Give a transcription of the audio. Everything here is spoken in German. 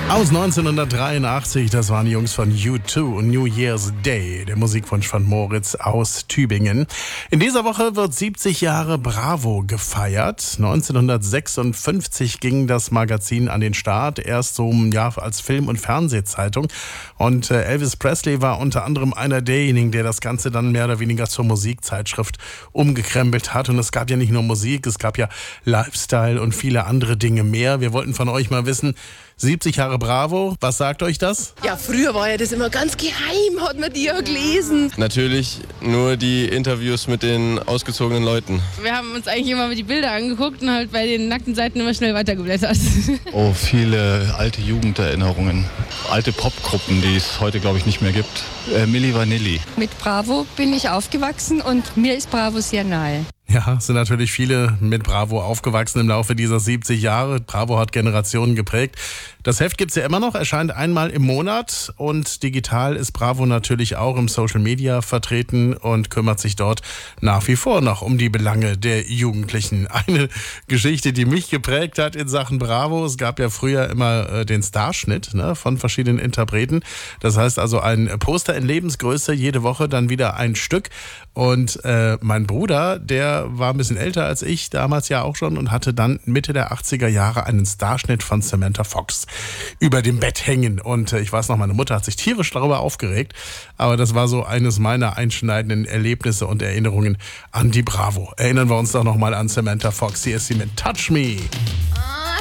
Aus 1983, das waren die Jungs von U2 und New Year's Day, der Musikwunsch von Moritz aus Tübingen. In dieser Woche wird 70 Jahre Bravo gefeiert. 1956 ging das Magazin an den Start, erst so als Film- und Fernsehzeitung. Und Elvis Presley war unter anderem einer derjenigen, der das Ganze dann mehr oder weniger zur Musikzeitschrift umgekrempelt hat. Und es gab ja nicht nur Musik, es gab ja Lifestyle und viele andere Dinge mehr. Wir wollten von euch mal wissen, 70 Jahre Bravo, was sagt euch das? Ja, früher war ja das immer ganz geheim, hat man die ja gelesen. Natürlich nur die Interviews mit den ausgezogenen Leuten. Wir haben uns eigentlich immer die Bilder angeguckt und halt bei den nackten Seiten immer schnell weitergeblättert. Oh, viele alte Jugenderinnerungen, alte Popgruppen, die es heute, glaube ich, nicht mehr gibt. Milli Vanilli. Mit Bravo bin ich aufgewachsen und mir ist Bravo sehr nahe. Ja, es sind natürlich viele mit Bravo aufgewachsen im Laufe dieser 70 Jahre. Bravo hat Generationen geprägt. Das Heft gibt's ja immer noch, erscheint einmal im Monat und digital ist Bravo natürlich auch im Social Media vertreten und kümmert sich dort nach wie vor noch um die Belange der Jugendlichen. Eine Geschichte, die mich geprägt hat in Sachen Bravo, es gab ja früher immer den Starschnitt von verschiedenen Interpreten. Das heißt also ein Poster in Lebensgröße, jede Woche dann wieder ein Stück. Und mein Bruder, der war ein bisschen älter als ich, damals ja auch schon, und hatte dann Mitte der 80er Jahre einen Starschnitt von Samantha Fox über dem Bett hängen. Und ich weiß noch, meine Mutter hat sich tierisch darüber aufgeregt, aber das war so eines meiner einschneidenden Erlebnisse und Erinnerungen an die Bravo. Erinnern wir uns doch nochmal an Samantha Fox. Hier ist sie mit Touch Me.